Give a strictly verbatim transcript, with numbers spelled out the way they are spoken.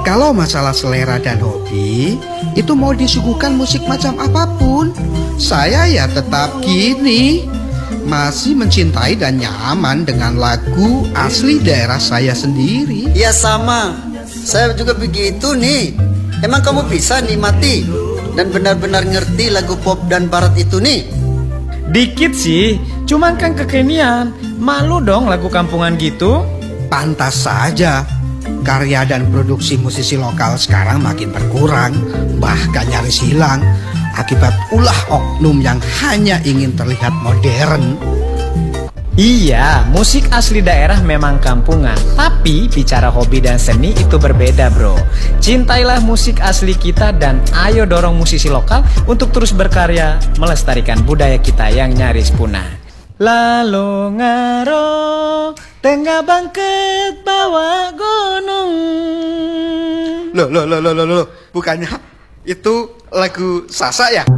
Kalau masalah selera dan hobi, itu mau disuguhkan musik macam apapun, saya ya tetap gini, masih mencintai dan nyaman dengan lagu asli daerah saya sendiri. Ya sama, saya juga begitu nih. Emang kamu bisa nikmati dan benar-benar ngerti lagu pop dan barat itu nih? Dikit sih, cuman kan kekinian. Malu dong lagu kampungan gitu. Pantas saja, karya dan produksi musisi lokal sekarang makin berkurang, bahkan nyaris hilang, akibat ulah oknum yang hanya ingin terlihat modern. Iya, musik asli daerah memang kampungan, tapi bicara hobi dan seni itu berbeda bro. Cintailah musik asli kita dan ayo dorong musisi lokal untuk terus berkarya melestarikan budaya kita yang nyaris punah. Lalu ngaro tengah bangkit bawa gunung. Loh, loh, loh, loh, loh, loh. Bukannya itu lagu Sasa ya?